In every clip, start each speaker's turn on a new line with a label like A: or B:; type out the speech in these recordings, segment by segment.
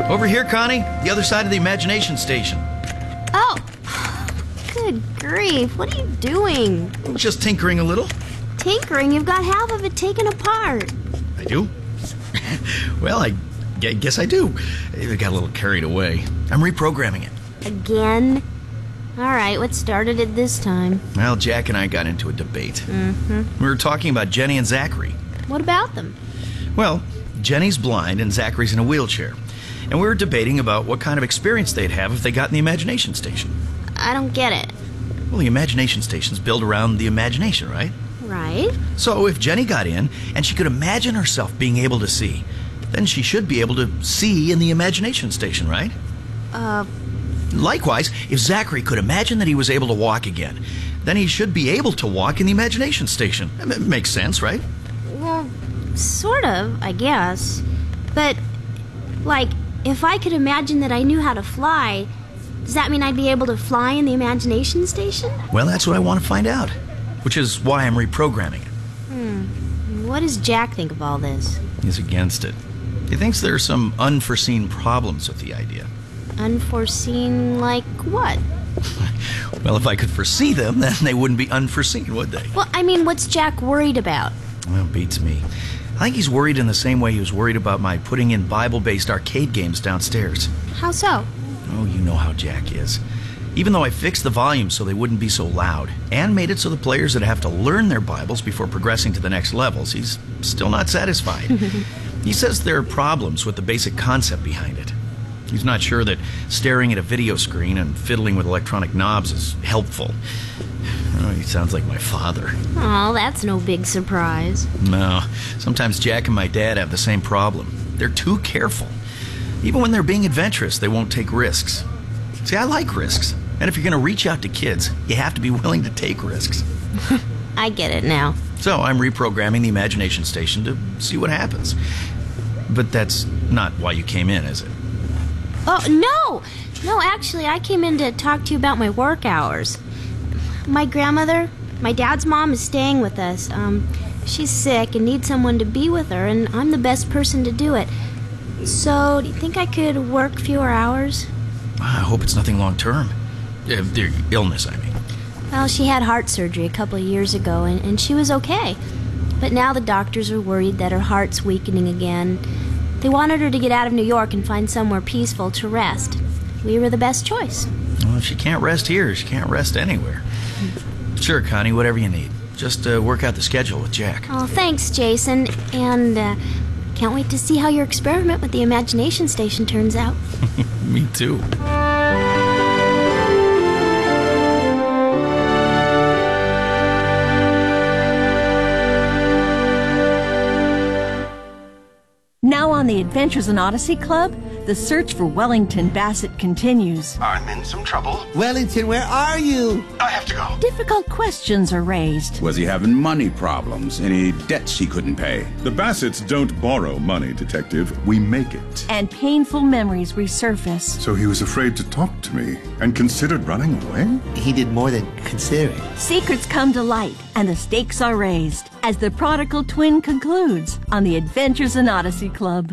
A: Over here, Connie. The other side of the imagination station.
B: Oh, good grief. What are you doing?
A: Just tinkering a little.
B: Tinkering? You've got half of it taken apart.
A: I do? Well, I guess I do. I got a little carried away. I'm reprogramming it.
B: Again? All right, what started it this time?
A: Well, Jack and I got into a debate. We were talking about Jenny and Zachary.
B: What about them?
A: Well, Jenny's blind and Zachary's in a wheelchair. And we were debating about what kind of experience they'd have if they got in the imagination station.
B: I don't get it.
A: Well, the imagination station's built around the imagination, right?
B: Right?
A: So if Jenny got in and she could imagine herself being able to see, then she should be able to see in the imagination station, right? Likewise, if Zachary could imagine that he was able to walk again, then he should be able to walk in the imagination station. It makes sense, right?
B: Well, sort of, I guess. But, like, if I could imagine that I knew how to fly, does that mean I'd be able to fly in the imagination station?
A: Well, that's what I want to find out, which is why I'm reprogramming it.
B: What does Jack think of all this?
A: He's against it. He thinks there are some unforeseen problems with the idea.
B: Unforeseen, like what?
A: Well, if I could foresee them, then they wouldn't be unforeseen, would they?
B: Well, I mean, what's Jack worried about?
A: Well, beats me. I think he's worried in the same way he was worried about my putting in Bible-based arcade games downstairs.
B: How so?
A: Oh, you know how Jack is. Even though I fixed the volume so they wouldn't be so loud, and made it so the players would have to learn their Bibles before progressing to the next levels, he's still not satisfied. He says there are problems with the basic concept behind it. He's not sure that staring at a video screen and fiddling with electronic knobs is helpful. Oh, he sounds like my father.
B: Oh, that's no big surprise.
A: No, sometimes Jack and my dad have the same problem. They're too careful. Even when they're being adventurous, they won't take risks. See, I like risks. And if you're going to reach out to kids, you have to be willing to take risks.
B: I get it now.
A: So I'm reprogramming the imagination station to see what happens. But that's not why you came in, is it?
B: Oh, no! No, actually, I came in to talk to you about my work hours. My grandmother, my dad's mom, is staying with us. She's sick and needs someone to be with her, and I'm the best person to do it. So, do you think I could work fewer hours?
A: I hope it's nothing long-term. Their illness, I mean.
B: Well, she had heart surgery a couple of years ago, and she was okay. But now the doctors are worried that her heart's weakening again. They wanted her to get out of New York and find somewhere peaceful to rest. We were the best choice.
A: Well, if she can't rest here, she can't rest anywhere. Sure, Connie, whatever you need. Just work out the schedule with Jack.
B: Oh, thanks, Jason. And can't wait to see how your experiment with the imagination station turns out.
A: Me too.
C: Now on the Adventures in Odyssey Club, the search for Wellington Bassett continues.
D: I'm in some trouble.
E: Wellington, where are you?
D: I have to go.
C: Difficult questions are raised.
F: Was he having money problems? Any debts he couldn't pay?
G: The Bassets don't borrow money, Detective. We make it.
C: And painful memories resurface.
G: So he was afraid to talk to me and considered running away?
E: He did more than consider it.
C: Secrets come to light and the stakes are raised as the prodigal twin concludes on the Adventures in Odyssey Club.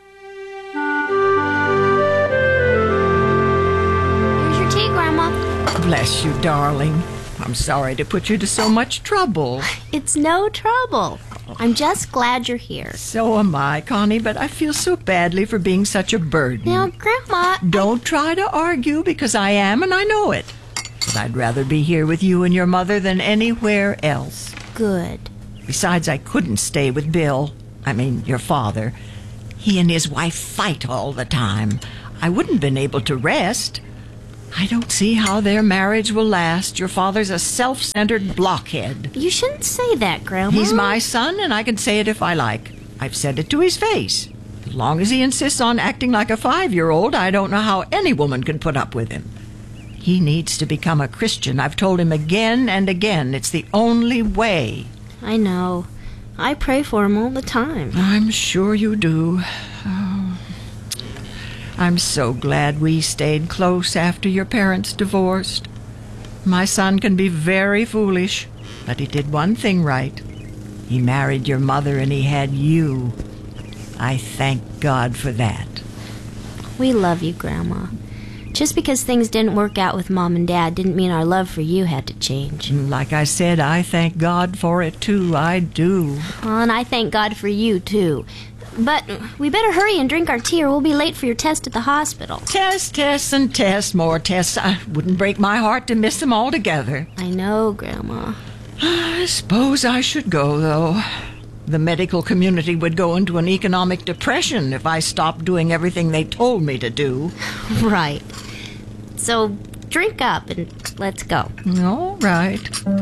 B: Here's your tea, Grandma.
H: Bless you, darling. I'm sorry to put you to so much trouble.
B: It's no trouble. I'm just glad you're here.
H: So am I, Connie, but I feel so badly for being such a burden.
B: Now, Grandma...
H: Don't try to argue, because I am and I know it. But I'd rather be here with you and your mother than anywhere else.
B: Good.
H: Besides, I couldn't stay with Bill. I mean, your father. He and his wife fight all the time. I wouldn't have been able to rest. I don't see how their marriage will last. Your father's a self-centered blockhead.
B: You shouldn't say that, Grandma.
H: He's my son, and I can say it if I like. I've said it to his face. As long as he insists on acting like a 5-year-old, I don't know how any woman can put up with him. He needs to become a Christian. I've told him again and again. It's the only way.
B: I know. I pray for him all the time.
H: I'm sure you do. Oh. I'm so glad we stayed close after your parents divorced. My son can be very foolish, but he did one thing right. He married your mother and he had you. I thank God for that.
B: We love you, Grandma. Just because things didn't work out with Mom and Dad didn't mean our love for you had to change.
H: Like I said, I thank God for it, too. I do.
B: Well, and I thank God for you, too. But we better hurry and drink our tea or we'll be late for your test at the hospital.
H: Tests, and tests, more tests. I wouldn't break my heart to miss them altogether.
B: I know, Grandma.
H: I suppose I should go, though. The medical community would go into an economic depression if I stopped doing everything they told me to do.
B: Right. So drink up and let's go.
H: All right.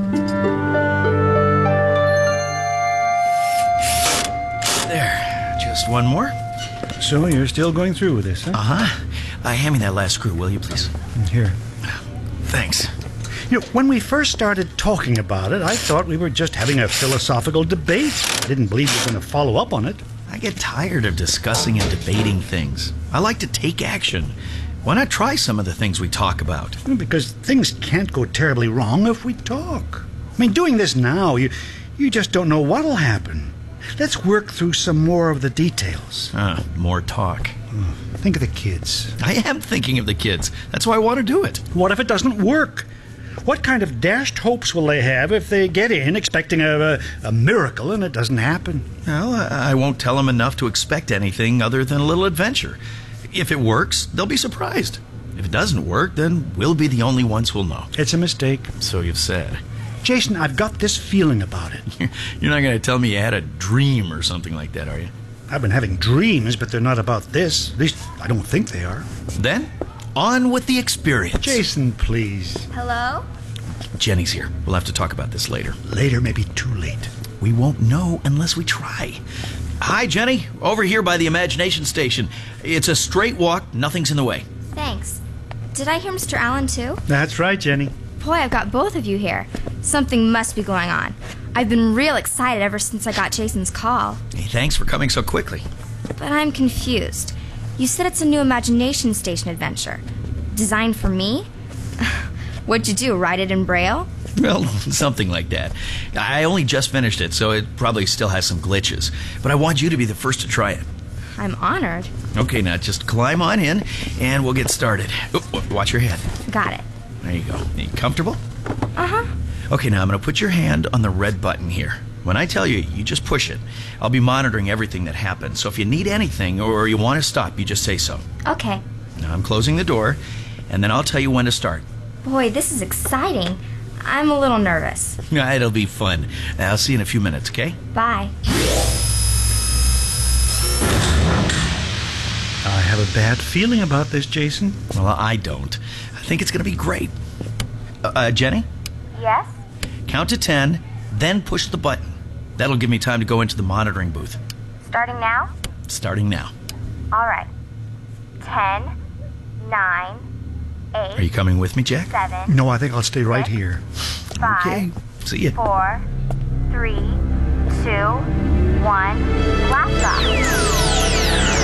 A: There. Just one more.
D: So you're still going through with this, huh?
A: Uh-huh. Hand me that last screw, will you, please?
D: Here.
A: Thanks.
D: You know, when we first started talking about it, I thought we were just having a philosophical debate. I didn't believe we were going to follow up on it.
A: I get tired of discussing and debating things. I like to take action. Why not try some of the things we talk about?
D: Because things can't go terribly wrong if we talk. I mean, doing this now, you just don't know what'll happen. Let's work through some more of the details.
A: More talk.
D: Think of the kids.
A: I am thinking of the kids. That's why I want to do it.
D: What if it doesn't work? What kind of dashed hopes will they have if they get in expecting a miracle and it doesn't happen?
A: Well, I won't tell them enough to expect anything other than a little adventure. If it works, they'll be surprised. If it doesn't work, then we'll be the only ones who'll know.
D: It's a mistake.
A: So you've said.
D: Jason, I've got this feeling about it.
A: You're not going to tell me you had a dream or something like that, are you?
D: I've been having dreams, but they're not about this. At least, I don't think they are.
A: Then, on with the experience.
D: Jason, please.
B: Hello?
A: Jenny's here. We'll have to talk about this later.
D: Later may be too late.
A: We won't know unless we try. Hi, Jenny. Over here by the Imagination Station. It's a straight walk. Nothing's in the way.
I: Thanks. Did I hear Mr. Allen too?
D: That's right, Jenny.
I: Boy, I've got both of you here. Something must be going on. I've been real excited ever since I got Jason's call.
A: Hey, thanks for coming so quickly.
I: But I'm confused. You said it's a new Imagination Station adventure. Designed for me? What'd you do, write it in Braille?
A: Well, something like that. I only just finished it, so it probably still has some glitches. But I want you to be the first to try it.
I: I'm honored.
A: Okay, now just climb on in, and we'll get started. Watch your head.
I: Got it.
A: There you go. You comfortable?
I: Uh-huh.
A: Okay, now I'm going to put your hand on the red button here. When I tell you, you just push it. I'll be monitoring everything that happens, so if you need anything or you want to stop, you just say so.
I: Okay.
A: Now I'm closing the door, and then I'll tell you when to start.
I: Boy, this is exciting. I'm a little nervous.
A: It'll be fun. I'll see you in a few minutes, okay?
I: Bye.
D: I have a bad feeling about this, Jason.
A: Well, I don't. I think it's going to be great. Jenny?
I: Yes?
A: Count to 10, then push the button. That'll give me time to go into the monitoring booth.
I: Starting now?
A: Starting now.
I: All right. 10, 9, 8,
A: Are you coming with me, Jack?
I: 7,
D: No, I think I'll stay right here.
I: 5,
A: Okay. See ya.
I: 4, 3, 2, 1, blast off.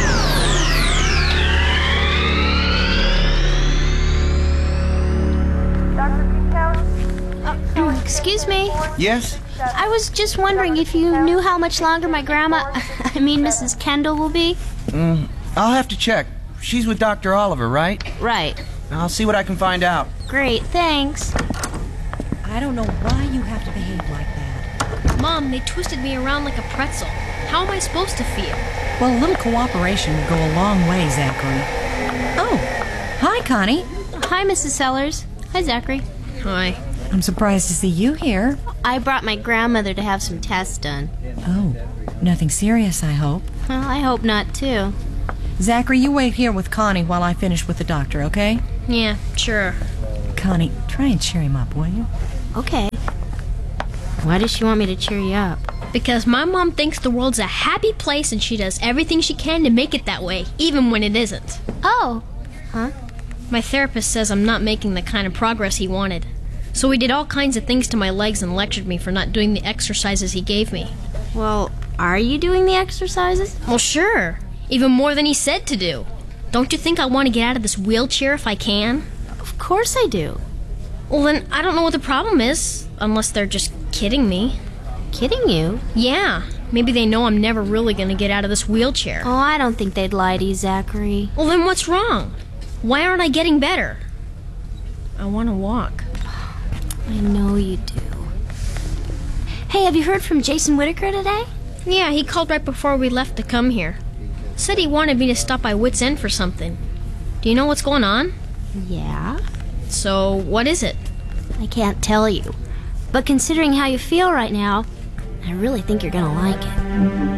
B: Excuse me?
E: Yes?
B: I was just wondering if you knew how much longer my grandma, Mrs. Kendall will be?
E: I'll have to check. She's with Dr. Oliver, right?
B: Right.
E: I'll see what I can find out.
B: Great, thanks.
C: I don't know why you have to behave like that.
J: Mom, they twisted me around like a pretzel. How am I supposed to feel?
C: Well, a little cooperation would go a long way, Zachary. Oh, hi, Connie.
B: Hi, Mrs. Sellers. Hi, Zachary.
J: Hi.
C: I'm surprised to see you here.
B: I brought my grandmother to have some tests done.
C: Oh, nothing serious, I hope.
B: Well, I hope not, too.
C: Zachary, you wait here with Connie while I finish with the doctor, okay?
J: Yeah, sure.
C: Connie, try and cheer him up, will you?
B: Okay. Why does she want me to cheer you up?
J: Because my mom thinks the world's a happy place and she does everything she can to make it that way, even when it isn't.
B: Oh. Huh?
J: My therapist says I'm not making the kind of progress he wanted. So he did all kinds of things to my legs and lectured me for not doing the exercises he gave me.
B: Well, are you doing the exercises?
J: Well, sure. Even more than he said to do. Don't you think I want to get out of this wheelchair if I can?
B: Of course I do.
J: Well, then I don't know what the problem is, unless they're just kidding me.
B: Kidding you?
J: Yeah. Maybe they know I'm never really going to get out of this wheelchair.
B: Oh, I don't think they'd lie to you, Zachary.
J: Well, then what's wrong? Why aren't I getting better? I want to walk.
B: I know you do. Hey, have you heard from Jason Whitaker today?
J: Yeah, he called right before we left to come here. Said he wanted me to stop by Wits End for something. Do you know what's going on?
B: Yeah?
J: So, what is it?
B: I can't tell you. But considering how you feel right now, I really think you're gonna like it.